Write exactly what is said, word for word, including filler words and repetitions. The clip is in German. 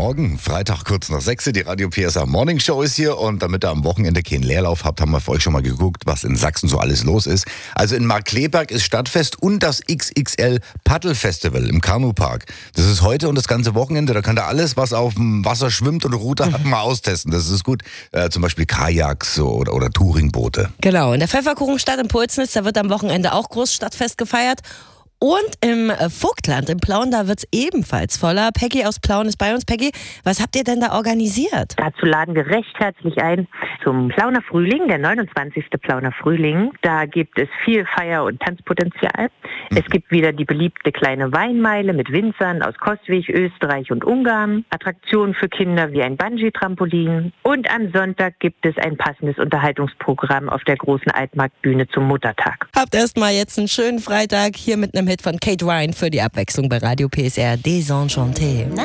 Morgen, Freitag kurz nach sechs, die Radio P S A Morning Show ist hier und damit ihr am Wochenende keinen Leerlauf habt, haben wir für euch schon mal geguckt, was in Sachsen so alles los ist. Also in Markkleeberg ist Stadtfest und das X X L Paddelfestival im Kanupark. Das ist heute und das ganze Wochenende, da könnt ihr alles, was auf dem Wasser schwimmt und Ruder hat, mal austesten. Das ist gut. Äh, zum Beispiel Kajaks oder, oder Touringboote. Genau, in der Pfefferkuchenstadt in Pulsnitz, da wird am Wochenende auch groß Stadtfest gefeiert. Und im Vogtland, in Plauen, da wird's ebenfalls voller. Peggy aus Plauen ist bei uns. Peggy, was habt ihr denn da organisiert? Dazu laden wir recht herzlich ein zum Plauner Frühling, der neunundzwanzigste Plauner Frühling. Da gibt es viel Feier- und Tanzpotenzial. Mhm. Es gibt wieder die beliebte kleine Weinmeile mit Winzern aus Kostwig, Österreich und Ungarn. Attraktionen für Kinder wie ein Bungee-Trampolin. Und am Sonntag gibt es ein passendes Unterhaltungsprogramm auf der großen Altmarktbühne zum Muttertag. Habt erstmal jetzt einen schönen Freitag hier mit einem Hit von Kate Ryan für die Abwechslung bei Radio P S R Désenchanté.